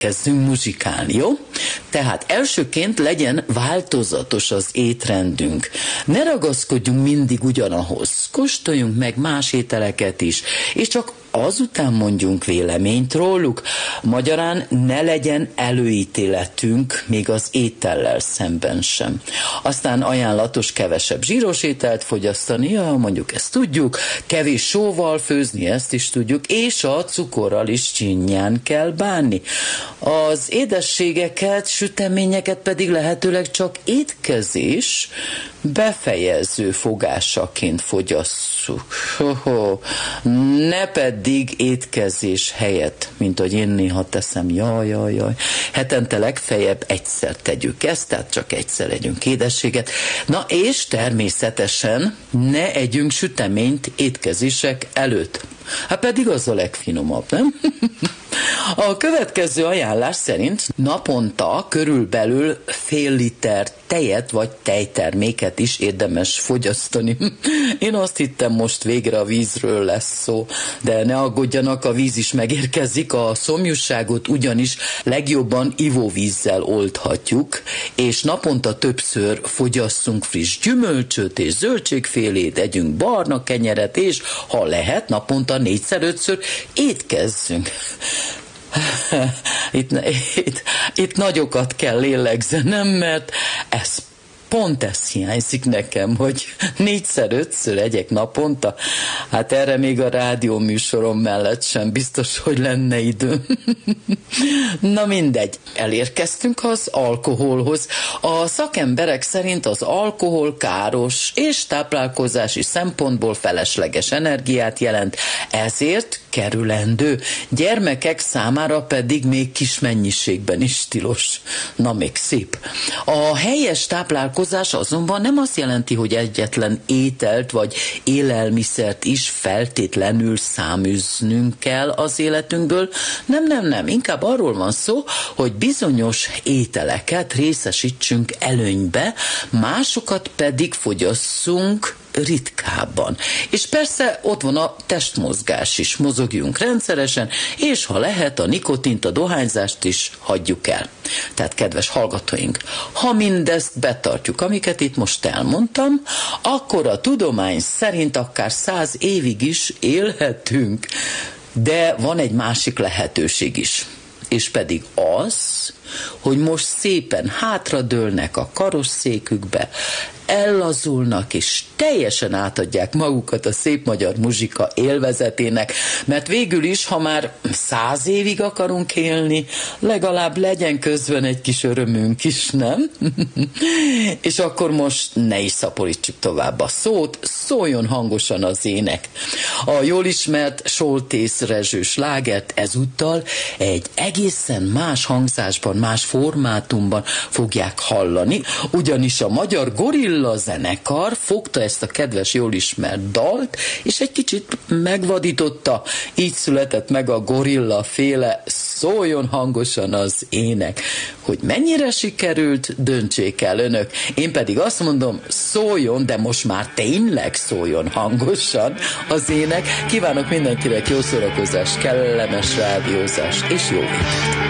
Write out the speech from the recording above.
Kezdünk muzsikálni, jó? Tehát elsőként legyen változatos az étrendünk. Ne ragaszkodjunk mindig ugyanahoz. Kóstoljunk meg más ételeket is, és csak azután mondjunk véleményt róluk. Magyarán ne legyen előítéletünk még az étellel szemben sem. Aztán ajánlatos kevesebb zsíros ételt fogyasztani, mondjuk ezt tudjuk, kevés sóval főzni, ezt is tudjuk, és a cukorral is csinyán kell bánni. Az édességeket, süteményeket pedig lehetőleg csak étkezés befejező fogásaként fogyasszuk. Ne pedig étkezés helyett, mint hogy én néha teszem, jaj. Hetente legfeljebb egyszer tegyük ezt, tehát csak egyszer együnk édességet. Na és természetesen ne együnk süteményt étkezések előtt. Hát pedig az a legfinomabb, nem? A következő ajánlás szerint naponta körülbelül fél liter tejet vagy tejterméket is érdemes fogyasztani. Én azt hittem, most végre a vízről lesz szó, de ne aggódjanak, a víz is megérkezik, a szomjúságot ugyanis legjobban ivóvízzel oldhatjuk, és naponta többször fogyasszunk friss gyümölcsöt és zöldségfélét, együnk barna kenyeret, és ha lehet, naponta 4-5-ször étkezzünk. Itt nagyokat kell lélegzenem, mert pont ez hiányzik nekem, hogy 4-5-ször egyek naponta. Hát erre még a rádióműsorom mellett sem biztos, hogy lenne idő. Na mindegy, elérkeztünk az alkoholhoz. A szakemberek szerint az alkohol káros és táplálkozási szempontból felesleges energiát jelent, ezért kerülendő. Gyermekek számára pedig még kis mennyiségben is tilos. Na, még szép. A helyes táplálkozás azonban nem azt jelenti, hogy egyetlen ételt vagy élelmiszert is feltétlenül száműznünk kell az életünkből. Nem. Inkább arról van szó, hogy bizonyos ételeket részesítsünk előnybe, másokat pedig fogyasszunk ritkábban. És persze ott van a testmozgás is, mozogjunk rendszeresen, és ha lehet, a nikotint, a dohányzást is hagyjuk el. Tehát, kedves hallgatóink, ha mindezt betartjuk, amiket itt most elmondtam, akkor a tudomány szerint akár 100 évig is élhetünk. De van egy másik lehetőség is, és pedig az, hogy most szépen hátradőlnek a karosszékükbe, ellazulnak, és teljesen átadják magukat a szép magyar muzsika élvezetének, mert végül is, ha már 100 évig akarunk élni, legalább legyen közben egy kis örömünk is, nem? És akkor most ne is szaporítsuk tovább a szót, szóljon hangosan az ének. A jól ismert Soltész Rezső slágert ezúttal egy egészen más hangzásban, más formátumban fogják hallani, ugyanis a magyar Gorilla zenekar fogta ezt a kedves, jól ismert dalt, és egy kicsit megvadította, így született meg a Gorilla féle Szóljon hangosan az ének. Hogy mennyire sikerült, döntsék el önök. Én pedig azt mondom, szóljon, de most már tényleg szóljon hangosan az ének. Kívánok mindenkinek jó szórakozást, kellemes rádiózást és jó ételt!